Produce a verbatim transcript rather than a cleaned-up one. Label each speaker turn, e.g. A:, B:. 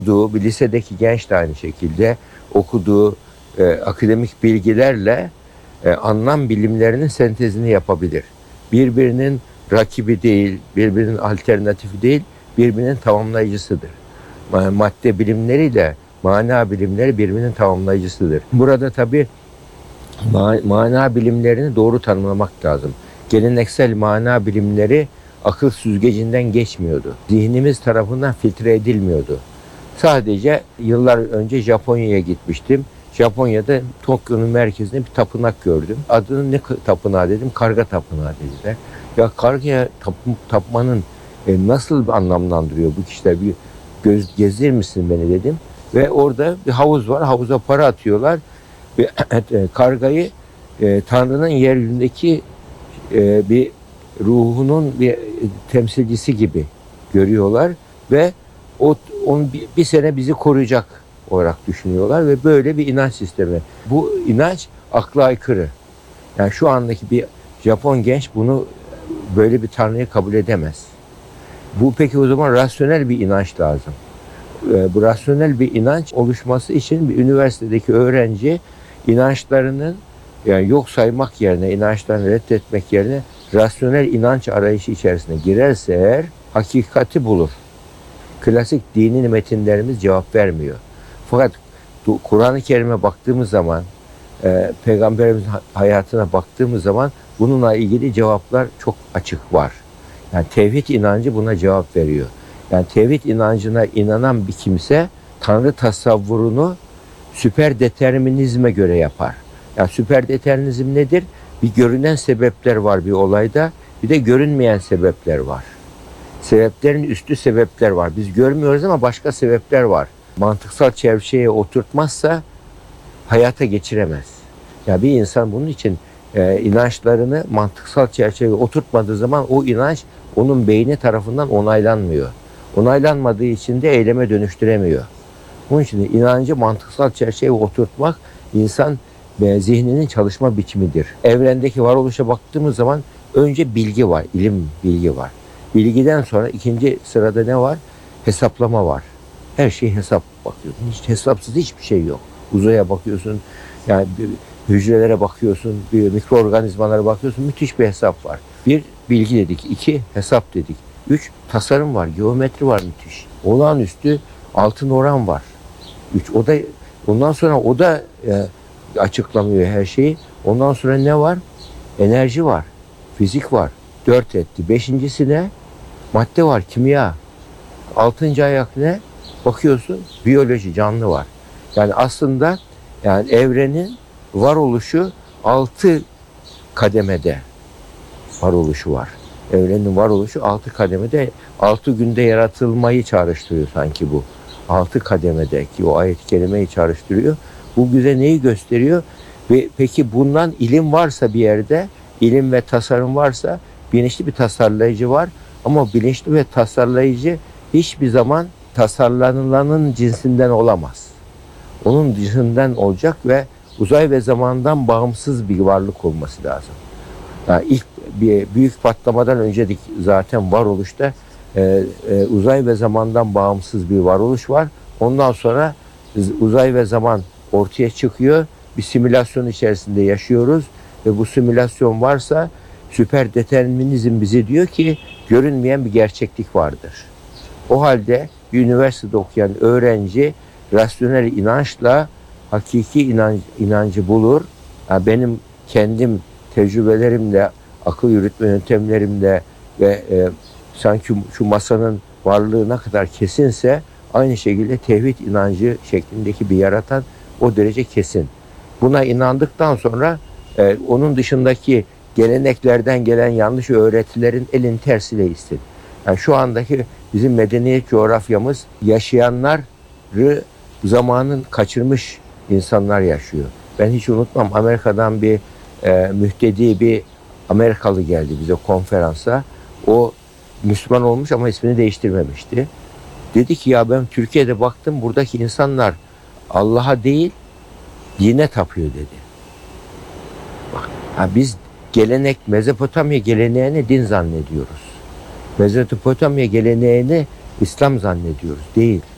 A: okuduğu, bir lisedeki genç de aynı şekilde okuduğu e, akademik bilgilerle e, anlam bilimlerinin sentezini yapabilir. Birbirinin rakibi değil, birbirinin alternatifi değil, birbirinin tamamlayıcısıdır. Madde bilimleriyle mana bilimleri birbirinin tamamlayıcısıdır. Burada tabii mana bilimlerini doğru tanımlamak lazım. Geleneksel mana bilimleri akıl süzgecinden geçmiyordu. Zihnimiz tarafından filtre edilmiyordu. Sadece yıllar önce Japonya'ya gitmiştim. Japonya'da Tokyo'nun merkezinde bir tapınak gördüm. Adını ne tapınağı dedim? Karga tapınağı dediler. Ya kargaya tap, tapmanın e, nasıl anlamlandırıyor bu kişiler? Bir göz gezdirir misin beni dedim. Ve orada bir havuz var. Havuza para atıyorlar. Ve kargayı e, Tanrı'nın yeryüzündeki e, bir ruhunun bir temsilcisi gibi görüyorlar ve o onun bir, bir sene bizi koruyacak olarak düşünüyorlar ve böyle bir inanç sistemi. Bu inanç akla aykırı. Yani şu andaki bir Japon genç bunu böyle bir tanrıyı kabul edemez. Bu peki o zaman rasyonel bir inanç lazım. Bu rasyonel bir inanç oluşması için bir üniversitedeki öğrenci inançlarının yani yok saymak yerine, inançlarını reddetmek yerine rasyonel inanç arayışı içerisine girerse eğer hakikati bulur. Klasik dini metinlerimiz cevap vermiyor. Fakat Kur'an-ı Kerim'e baktığımız zaman, e, Peygamberimizin hayatına baktığımız zaman bununla ilgili cevaplar çok açık var. Yani tevhid inancı buna cevap veriyor. Yani tevhid inancına inanan bir kimse Tanrı tasavvurunu süper determinizme göre yapar. Yani süper determinizm nedir? Bir görünen sebepler var bir olayda, bir de görünmeyen sebepler var. Sebeplerin üstü sebepler var. Biz görmüyoruz ama başka sebepler var. Mantıksal çerçeveye oturtmazsa hayata geçiremez. Ya yani bir insan bunun için e, inançlarını mantıksal çerçeveye oturtmadığı zaman o inanç onun beyni tarafından onaylanmıyor. Onaylanmadığı için de eyleme dönüştüremiyor. Onun için inancı mantıksal çerçeveye oturtmak insan ve zihninin çalışma biçimidir. Evrendeki varoluşa baktığımız zaman önce bilgi var, ilim bilgi var. Bilgiden sonra ikinci sırada ne var? Hesaplama var. Her şey hesap bakıyorsun. Hiç hesapsız hiçbir şey yok. Uzaya bakıyorsun, yani hücrelere bakıyorsun, mikroorganizmalara bakıyorsun. Müthiş bir hesap var. Bir, bilgi dedik. İki, hesap dedik. Üç, tasarım var, geometri var müthiş. Olağanüstü altın oran var. Üç, o da ondan sonra o da e, açıklamıyor her şeyi. Ondan sonra ne var? Enerji var, fizik var. Dört etti. Beşincisi ne? Madde var, kimya. Altıncı ayak ne? Bakıyorsun, biyoloji, canlı var. Yani aslında yani evrenin varoluşu altı kademede varoluşu var. Evrenin varoluşu altı kademede, altı günde yaratılmayı çağrıştırıyor sanki bu. Altı kademedeki o ayet-i kerimeyi çağrıştırıyor. Bu bize neyi gösteriyor? Ve peki bundan ilim varsa bir yerde, ilim ve tasarım varsa bilinçli bir tasarlayıcı var. Ama bilinçli ve tasarlayıcı hiçbir zaman tasarlanılanın cinsinden olamaz. Onun dışından olacak ve uzay ve zamandan bağımsız bir varlık olması lazım. Yani ilk bir büyük patlamadan önce zaten varoluşta e, e, uzay ve zamandan bağımsız bir varoluş var. Ondan sonra uzay ve zaman ortaya çıkıyor. Bir simülasyon içerisinde yaşıyoruz ve bu simülasyon varsa süper determinizm bize diyor ki görünmeyen bir gerçeklik vardır. O halde bir üniversitede okuyan öğrenci rasyonel inançla hakiki inanç, inancı bulur. Yani benim kendim tecrübelerimle, akıl yürütme yöntemlerimle ve e, sanki şu masanın varlığı ne kadar kesinse aynı şekilde tevhid inancı şeklindeki bir yaratan o derece kesin. Buna inandıktan sonra e, onun dışındaki geleneklerden gelen yanlış öğretilerin elin tersiyle istin. Yani şu andaki bizim medeniyet coğrafyamız yaşayanları zamanın kaçırmış insanlar yaşıyor. Ben hiç unutmam, Amerika'dan bir e, mühtedi bir Amerikalı geldi bize konferansa. O Müslüman olmuş ama ismini değiştirmemişti. Dedi ki ya ben Türkiye'de baktım buradaki insanlar Allah'a değil dine tapıyor dedi. Bak, ha biz gelenek, Mezopotamya geleneğini din zannediyoruz. Mezopotamya geleneğini İslam zannediyoruz. Değil.